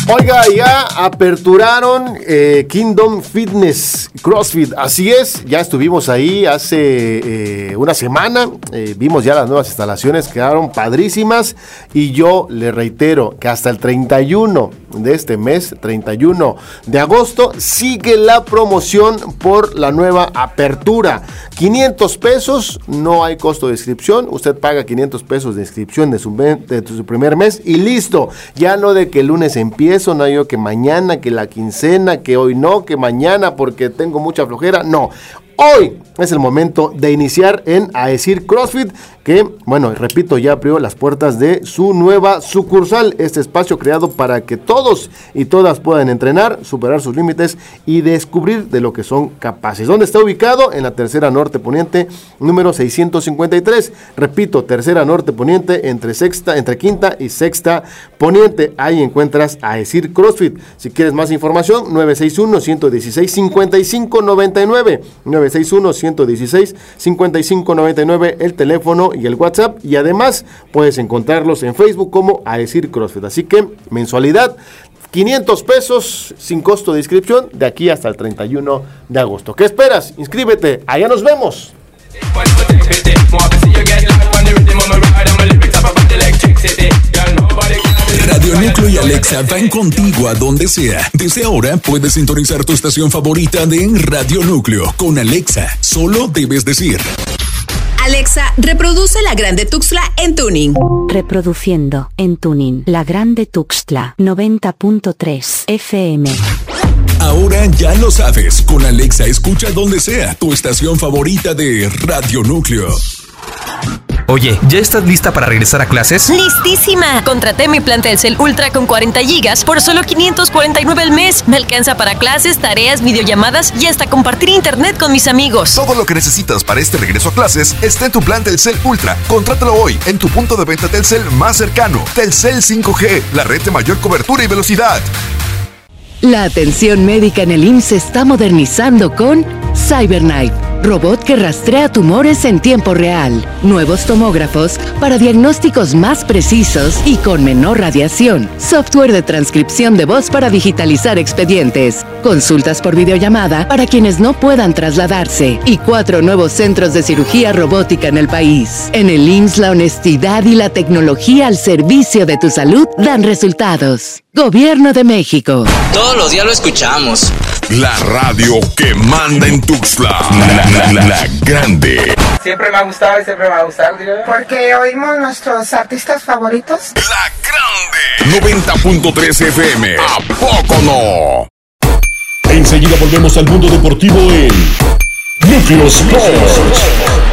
Oiga, ya aperturaron Kingdom Fitness CrossFit, así es, ya estuvimos ahí hace una semana, vimos ya las nuevas instalaciones, quedaron padrísimas y yo le reitero que hasta el 31 de este mes, 31 de agosto, sigue la promoción por la nueva apertura. 500 pesos, no hay costo de inscripción, usted paga 500 pesos de inscripción de su primer mes y listo, ya no de que el lunes empiezo, no yo que mañana, que la quincena, que hoy no, que mañana porque tengo mucha flojera, no. Hoy es el momento de iniciar en AESIR CrossFit, que, bueno, repito, ya abrió las puertas de su nueva sucursal. Este espacio creado para que todos y todas puedan entrenar, superar sus límites y descubrir de lo que son capaces. ¿Dónde está ubicado? En la Tercera Norte Poniente, número 653. Repito, Tercera Norte Poniente, entre Quinta y Sexta Poniente. Ahí encuentras AESIR CrossFit. Si quieres más información, 961-116-5599. 961-116-5599, el teléfono y el WhatsApp, y además puedes encontrarlos en Facebook como AESIR CrossFit. Así que mensualidad 500 pesos sin costo de inscripción de aquí hasta el 31 de agosto. ¿Qué esperas? Inscríbete, allá nos vemos. Radio Núcleo y Alexa van contigo a donde sea. Desde ahora puedes sintonizar tu estación favorita de Radio Núcleo con Alexa. Solo debes decir: Alexa, reproduce La Grande Tuxtla en tuning. Reproduciendo en tuning La Grande Tuxtla 90.3 FM. Ahora ya lo sabes, con Alexa escucha donde sea tu estación favorita de Radio Núcleo. Oye, ¿ya estás lista para regresar a clases? ¡Listísima! Contraté mi plan Telcel Ultra con 40 gigas por solo $549 al mes. Me alcanza para clases, tareas, videollamadas y hasta compartir internet con mis amigos. Todo lo que necesitas para este regreso a clases está en tu plan Telcel Ultra. Contrátalo hoy en tu punto de venta Telcel más cercano. Telcel 5G, la red de mayor cobertura y velocidad. La atención médica en el IMSS se está modernizando con CyberKnife, robot que rastrea tumores en tiempo real, nuevos tomógrafos para diagnósticos más precisos y con menor radiación, software de transcripción de voz para digitalizar expedientes, consultas por videollamada para quienes no puedan trasladarse y 4 nuevos centros de cirugía robótica en el país. En el IMSS, la honestidad y la tecnología al servicio de tu salud dan resultados. Gobierno de México. Todos los días lo escuchamos. La radio que manda en Tuxtla. La Grande. Siempre me ha gustado y siempre me va a gustar. Porque oímos nuestros artistas favoritos. La Grande. 90.3 FM. ¿A poco no? Enseguida volvemos al mundo deportivo en Núcleo Sports.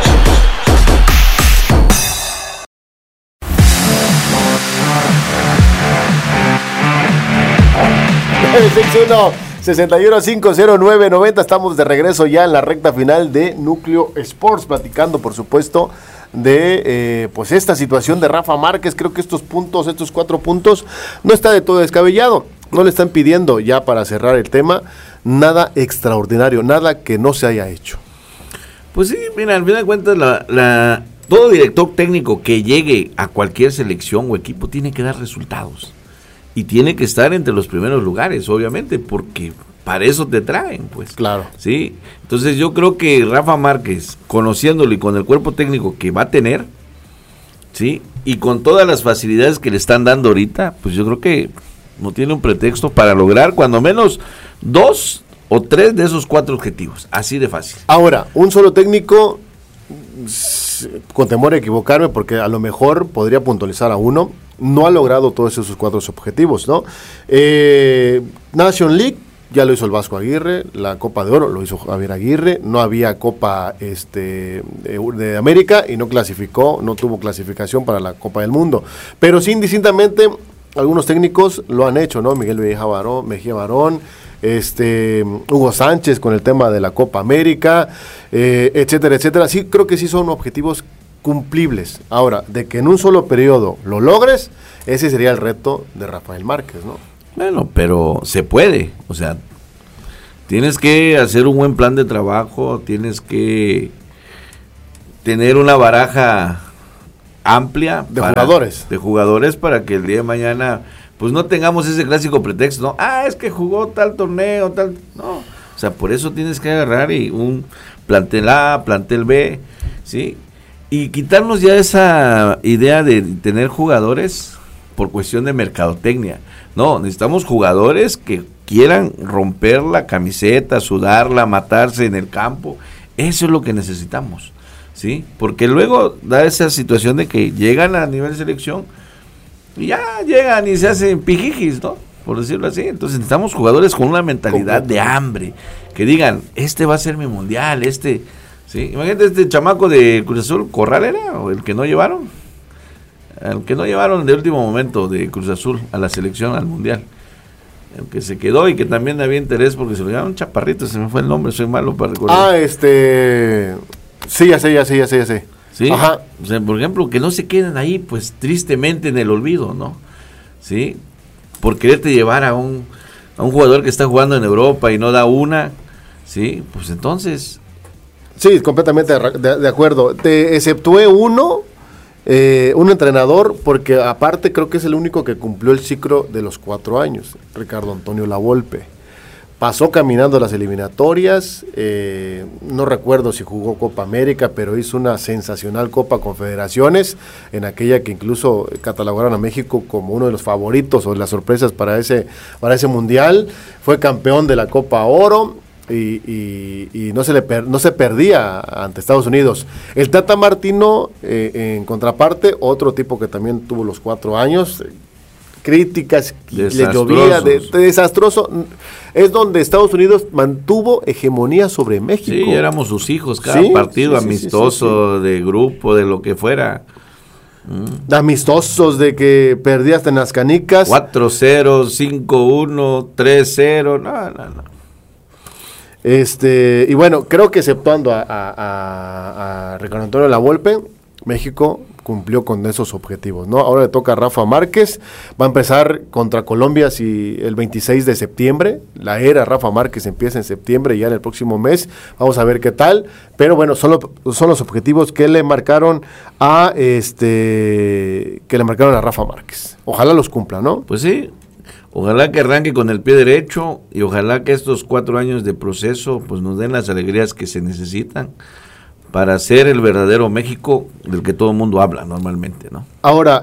961-61-509-90. Estamos de regreso ya en la recta final de Núcleo Sports, platicando por supuesto de pues esta situación de Rafa Márquez. Creo que estos 4 puntos no está de todo descabellado. No le están pidiendo ya, para cerrar el tema, nada extraordinario, nada que no se haya hecho. Pues sí, mira, al final de cuentas todo director técnico que llegue a cualquier selección o equipo tiene que dar resultados. Y tiene que estar entre los primeros lugares, obviamente, porque para eso te traen, pues. Claro. Sí. Entonces yo creo que Rafa Márquez, conociéndolo y con el cuerpo técnico que va a tener, sí, y con todas las facilidades que le están dando ahorita, pues yo creo que no tiene un pretexto para lograr cuando menos 2 o 3 de esos 4 objetivos. Así de fácil. Ahora, un solo técnico, con temor a equivocarme, porque a lo mejor podría puntualizar a uno, no ha logrado todos esos 4 objetivos, ¿no? Nation League ya lo hizo el Vasco Aguirre, la Copa de Oro lo hizo Javier Aguirre, no había Copa de América y no tuvo clasificación para la Copa del Mundo, pero sí, indistintamente algunos técnicos lo han hecho, ¿no? Miguel Mejía Barón, Hugo Sánchez con el tema de la Copa América, etcétera, etcétera. Sí, creo que sí son objetivos cumplibles. Ahora, de que en un solo periodo lo logres, ese sería el reto de Rafael Márquez, ¿no? Bueno, pero se puede, o sea, tienes que hacer un buen plan de trabajo, tienes que tener una baraja amplia de jugadores para que el día de mañana pues no tengamos ese clásico pretexto, ¿no? Es que jugó tal torneo, tal, no. O sea, por eso tienes que agarrar y un plantel A, plantel B, ¿sí? Y quitarnos ya esa idea de tener jugadores por cuestión de mercadotecnia. No, necesitamos jugadores que quieran romper la camiseta, sudarla, matarse en el campo. Eso es lo que necesitamos, ¿sí? Porque luego da esa situación de que llegan a nivel de selección y ya llegan y se hacen pijijis, ¿no? Por decirlo así. Entonces necesitamos jugadores con una mentalidad de hambre, que digan, este va a ser mi mundial, ¿sí? Imagínate este chamaco de Cruz Azul, Corral era, o el que no llevaron. El que no llevaron de último momento de Cruz Azul a la selección, al mundial. El que se quedó y que también había interés porque se lo llevaron chaparrito, se me fue el nombre, soy malo para recordar. Sí, ya sé. ¿Sí? Ajá. O sea, por ejemplo, que no se queden ahí, pues, tristemente en el olvido, ¿no? ¿Sí? Por quererte llevar a un jugador que está jugando en Europa y no da una, ¿sí? Pues entonces... Sí, completamente de acuerdo. Te exceptué un entrenador, porque aparte creo que es el único que cumplió el ciclo de los 4 años, Ricardo Antonio Lavolpe. Pasó caminando las eliminatorias, no recuerdo si jugó Copa América, pero hizo una sensacional Copa Confederaciones, en aquella que incluso catalogaron a México como uno de los favoritos o de las sorpresas para ese mundial. Fue campeón de la Copa Oro. Y no se perdía ante Estados Unidos. El Tata Martino, en contraparte, otro tipo que también tuvo los 4 años, críticas, le llovía, desastroso, es donde Estados Unidos mantuvo hegemonía sobre México. Sí, éramos sus hijos, cada partido amistoso, de grupo, de lo que fuera. Amistosos, de que perdías en las canicas. 4-0, 5-1, 3-0, no. Y bueno, creo que exceptuando a Ricardo Antonio Lavolpe, México cumplió con esos objetivos, ¿no? Ahora le toca a Rafa Márquez, va a empezar contra Colombia el 26 de septiembre, la era Rafa Márquez empieza en septiembre, ya en el próximo mes, vamos a ver qué tal, pero bueno, son los objetivos que le marcaron a Rafa Márquez. Ojalá los cumpla, ¿no? Pues sí. Ojalá que arranque con el pie derecho y ojalá que estos 4 años de proceso pues nos den las alegrías que se necesitan para ser el verdadero México del que todo el mundo habla normalmente, ¿no? Ahora,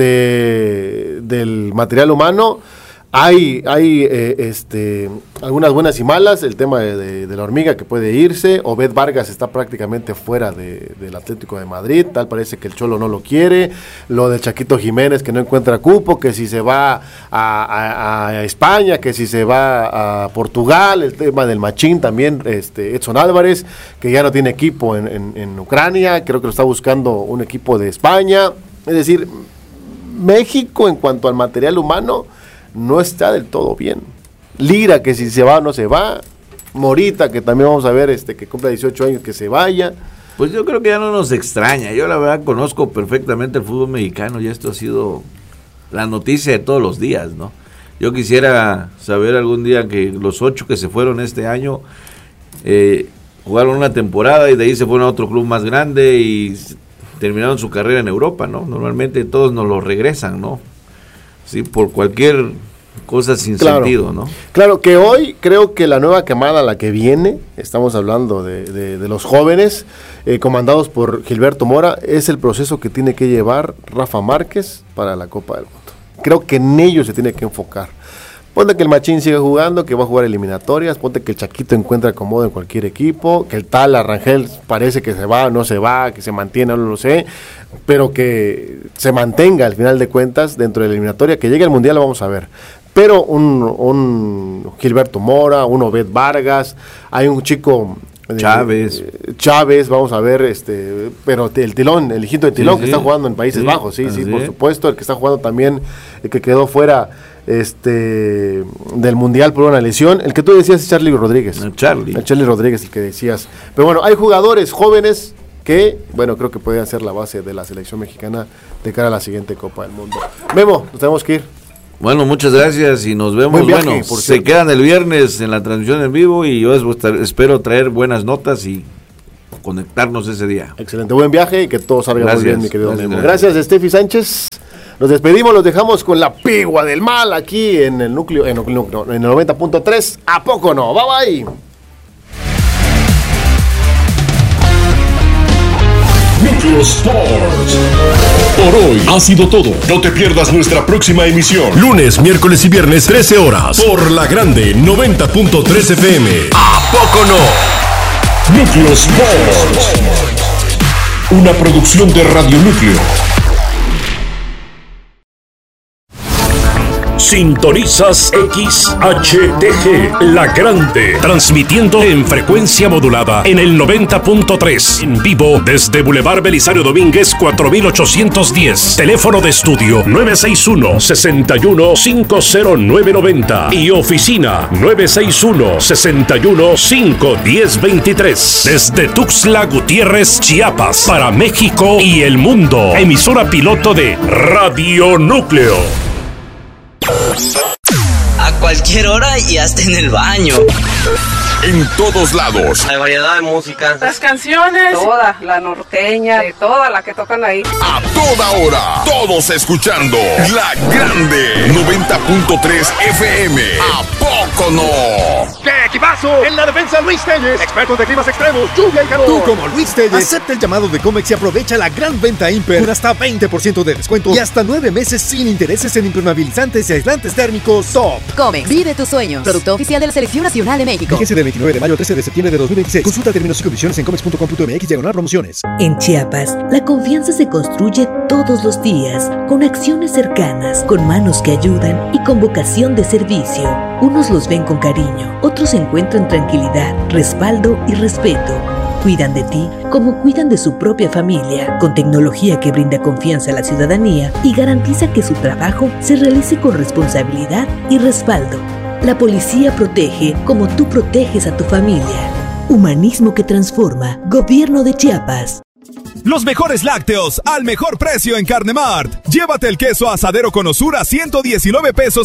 del material humano, hay algunas buenas y malas, el tema de la hormiga que puede irse, Obed Vargas está prácticamente fuera del Atlético de Madrid, tal parece que el Cholo no lo quiere, lo del Chaquito Jiménez que no encuentra cupo, que si se va a España, que si se va a Portugal, el tema del Machín también, Edson Álvarez, que ya no tiene equipo en Ucrania, creo que lo está buscando un equipo de España, es decir, México en cuanto al material humano no está del todo bien. Lira, que si se va o no se va. Morita, que también vamos a ver que cumple 18 años, que se vaya. Pues yo creo que ya no nos extraña. Yo la verdad conozco perfectamente el fútbol mexicano y esto ha sido la noticia de todos los días, ¿no? Yo quisiera saber algún día que los 8 que se fueron este año jugaron una temporada y de ahí se fueron a otro club más grande y terminaron su carrera en Europa, ¿no? Normalmente todos nos lo regresan, ¿no? Sí, por cualquier cosa sin sentido, ¿no? Claro, que hoy creo que la nueva camada, la que viene, estamos hablando de los jóvenes, comandados por Gilberto Mora, es el proceso que tiene que llevar Rafa Márquez para la Copa del Mundo. Creo que en ello se tiene que enfocar. Ponte que el Machín siga jugando, que va a jugar eliminatorias, ponte que el Chaquito encuentre acomodo en cualquier equipo, que el tal Arrangel parece que se va, no se va, que se mantiene, no lo sé, pero que se mantenga al final de cuentas dentro de la eliminatoria, que llegue al Mundial lo vamos a ver. Pero un Gilberto Mora, un Obed Vargas, hay un chico... Chávez, vamos a ver, pero el hijito de Tilón, que está jugando en Países Bajos, sí, por supuesto, el que está jugando también, el que quedó fuera del Mundial por una lesión, el que tú decías es Charlie Rodríguez. El Charlie Rodríguez, el que decías. Pero bueno, hay jugadores jóvenes que, bueno, creo que podrían ser la base de la selección mexicana de cara a la siguiente Copa del Mundo. Memo, nos tenemos que ir. Bueno, muchas gracias y nos vemos. Viaje, bueno, se quedan el viernes en la transmisión en vivo y yo espero traer buenas notas y conectarnos ese día. Excelente, buen viaje y que todo salga muy bien, mi querido Memo. Gracias, Steffi Sánchez. Nos despedimos, los dejamos con la pigua del mal aquí en el núcleo, en el 90.3. ¿A poco no? Bye bye. Núcleo Sports. Por hoy ha sido todo. No te pierdas nuestra próxima emisión. Lunes, miércoles y viernes, 13 horas. Por La Grande 90.3 FM. ¿A poco no? Núcleo Sports. Una producción de Radio Núcleo. Sintonizas XHTG, La Grande, transmitiendo en frecuencia modulada en el 90.3, en vivo desde Boulevard Belisario Domínguez 4810, teléfono de estudio 961-61-50990 y oficina 961-61-51023, desde Tuxtla Gutiérrez, Chiapas, para México y el mundo, emisora piloto de Radio Núcleo. A cualquier hora y hasta en el baño. En todos lados. Hay variedad de música. Las canciones. Toda, la norteña, de toda la que tocan ahí. A toda hora. Todos escuchando. La Grande 90.3 FM. ¿A poco no? ¡Qué equipazo! En la defensa, Luis Telles. Expertos de climas extremos, lluvia y calor. Tú, como Luis Telles, acepta el llamado de Comex y aprovecha la gran venta Imper con hasta 20% de descuento y hasta 9 meses sin intereses en impermeabilizantes y aislantes térmicos Top. Comex, vive tus sueños. Producto oficial de la Selección Nacional de México. Fíjense del 29 de mayo al 13 de septiembre de 2026. Consulta términos y condiciones en comex.com.mx/promociones. En Chiapas, la confianza se construye todos los días, con acciones cercanas, con manos que ayudan y con vocación de servicio. Unos los ven con cariño, otros encuentran tranquilidad, respaldo y respeto. Cuidan de ti como cuidan de su propia familia, con tecnología que brinda confianza a la ciudadanía y garantiza que su trabajo se realice con responsabilidad y respaldo. La policía protege como tú proteges a tu familia. Humanismo que transforma. Gobierno de Chiapas. Los mejores lácteos al mejor precio en Carnemart. Llévate el queso asadero con Osura a 119 pesos